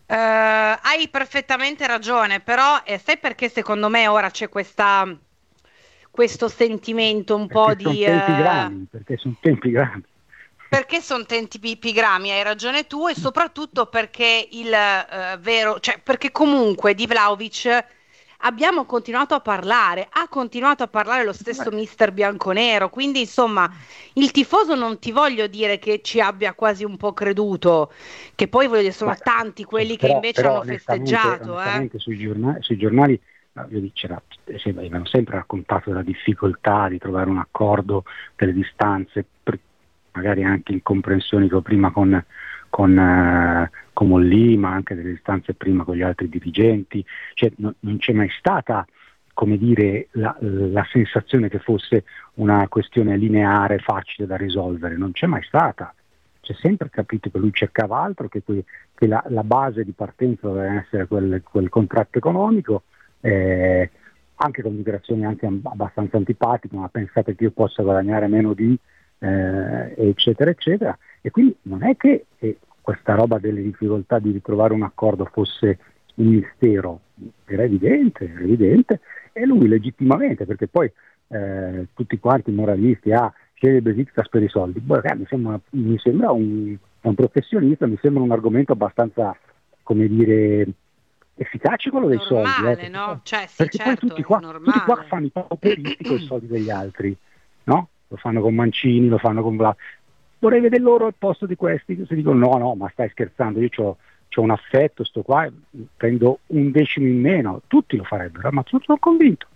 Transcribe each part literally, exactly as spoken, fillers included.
Eh, hai perfettamente ragione, però eh, sai perché secondo me ora c'è questa, questo sentimento un po' Perché sono di... tempi eh, grandi, perché sono tempi grandi. perché sono tempi pi- pigrammi, hai ragione tu, e soprattutto perché il eh, vero, cioè perché comunque di Vlahovic abbiamo continuato a parlare, ha continuato a parlare lo stesso Vabbè, mister Bianconero, quindi insomma il tifoso non ti voglio dire che ci abbia quasi un po' creduto, che poi voglio dire, ma, sono tanti quelli insomma, che però, invece però hanno onestamente, festeggiato, eh. onestamente sui giornali, sui giornali no, io dic- c'era- eh, sì, avevano sempre raccontato della difficoltà di trovare un accordo, delle distanze, per- magari anche incomprensioni che ho prima con, con, eh, con Mollì, ma anche delle distanze prima con gli altri dirigenti. Cioè, no- non c'è mai stata, come dire, la, la sensazione che fosse una questione lineare, facile da risolvere, non c'è mai stata. C'è sempre capito che lui cercava altro, che, que- che la, la base di partenza doveva essere quel, quel contratto economico, eh, anche con dichiarazioni anche abbastanza antipatiche, ma pensate che io possa guadagnare meno di, eh, eccetera, eccetera. E quindi non è che eh, questa roba delle difficoltà di ritrovare un accordo fosse un mistero, era evidente, era evidente, e lui legittimamente, perché poi eh, tutti quanti moralisti, ah, sceglie Besiktas per i soldi. Beh, eh, mi sembra, mi sembra un, è un professionista, mi sembra un argomento abbastanza, come dire, efficace quello dei soldi, eh, Normale, perché, poi, no? Cioè sì, perché poi certo, tutti è qua, tutti qua normale. fanno i pauperisti con i soldi degli altri, no? Lo fanno con Mancini, lo fanno con Bla. Vorrei vedere loro al posto di questi che si dicono no, no, ma stai scherzando, io ho un affetto, sto qua, prendo un decimo in meno, tutti lo farebbero, ma sono sono convinto.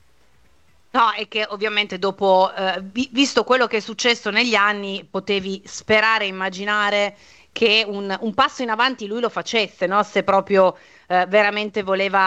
No, è che ovviamente dopo, eh, vi- visto quello che è successo negli anni, potevi sperare, immaginare che un, un passo in avanti lui lo facesse, no? Se proprio eh, veramente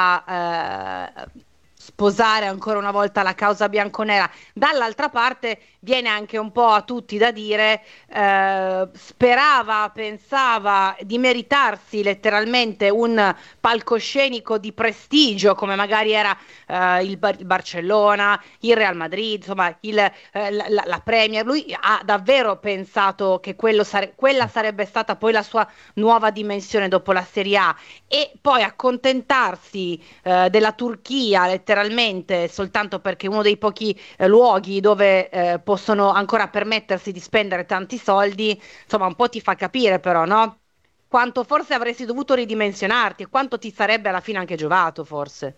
voleva eh, sposare ancora una volta la causa bianconera. Dall'altra parte viene anche un po' a tutti da dire, eh, sperava, pensava di meritarsi letteralmente un palcoscenico di prestigio, come magari era eh, il, Bar- il Barcellona, il Real Madrid, insomma, il, eh, la, la- la Premier. Lui ha davvero pensato che quello sare- quella sarebbe stata poi la sua nuova dimensione dopo la Serie A, e poi accontentarsi eh, della Turchia letteralmente soltanto perché è uno dei pochi eh, luoghi dove eh, possono ancora permettersi di spendere tanti soldi, insomma, un po' ti fa capire però, no? Quanto forse avresti dovuto ridimensionarti e quanto ti sarebbe alla fine anche giovato, forse.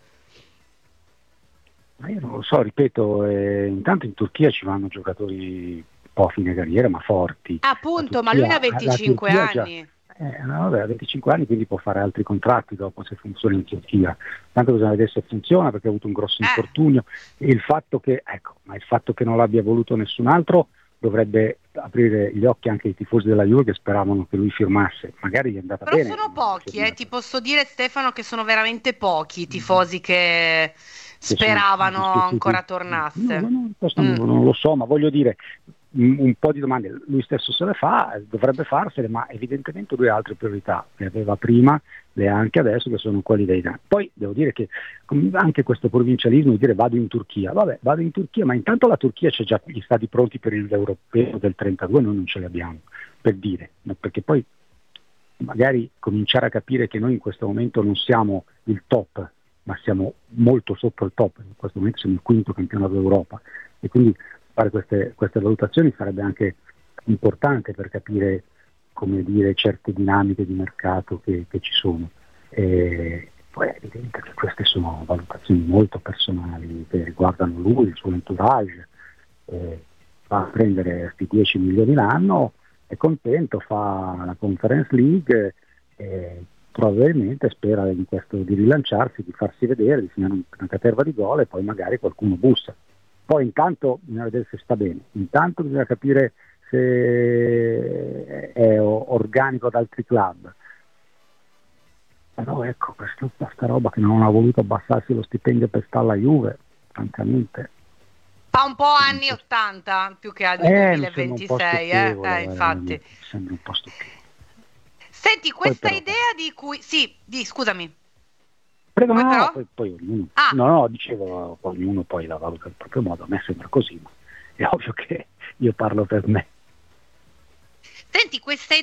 Ma io non lo so, ripeto, eh, intanto in Turchia ci vanno giocatori un po' a fine carriera, ma forti. La Appunto, ma lui ne ha Turchia, la venticinque Turchia già anni. eh, no, vabbè, ha venticinque anni, quindi può fare altri contratti dopo se funziona in Turchia. Tanto bisogna vedere se funziona perché ha avuto un grosso Eh, infortunio. E il fatto che, ecco, ma il fatto che non l'abbia voluto nessun altro dovrebbe aprire gli occhi anche ai tifosi della Juve che speravano che lui firmasse. Magari gli è andata però bene, sono non è pochi, eh. Ti firmato. posso dire, Stefano, che sono veramente pochi i tifosi che Che sono speravano discussioni. ancora No, no, tornasse. no, questo non, Mm. non lo so, ma voglio dire, un, un po' di domande lui stesso se le fa, eh, dovrebbe farsele, ma evidentemente lui ha altre priorità, le aveva prima, le ha anche adesso, che sono quelli dei danni. Poi devo dire che com- anche questo provincialismo di dire vado in Turchia, vabbè, vado in Turchia, ma intanto la Turchia c'è già gli stati pronti per l'europeo del trentadue, noi non ce li abbiamo, per dire, no, perché poi magari cominciare a capire che noi in questo momento non siamo il top, ma siamo molto sotto il top, in questo momento siamo il quinto campionato d'Europa e quindi fare queste, queste valutazioni sarebbe anche importante per capire, come dire, certe dinamiche di mercato che, che ci sono. E poi è evidente che queste sono valutazioni molto personali che riguardano lui, il suo entourage, eh, va a prendere questi dieci milioni l'anno, è contento, fa la Conference League e probabilmente spera in questo di rilanciarsi, di farsi vedere, di segnare una caterva di gol e poi magari qualcuno bussa. Poi intanto bisogna vedere se sta bene, intanto bisogna capire se è organico ad altri club. Però ecco, questa, questa roba che non ha voluto abbassarsi lo stipendio per stare alla Juve, francamente, Fa un po' sembra un anni po', ottanta più che anni eh, mi sembra un po' duemilaventisei, eh? stucchevole, Eh, infatti. veramente, mi sembra un po' stucchevole. Senti, Poi questa però, idea di cui... Sì, di, scusami. prego, Poi no, no, però? poi, poi ognuno, Ah, no, no, dicevo, ognuno poi la valuta al proprio modo, a me sembra così, ma è ovvio che io parlo per me. senti, questa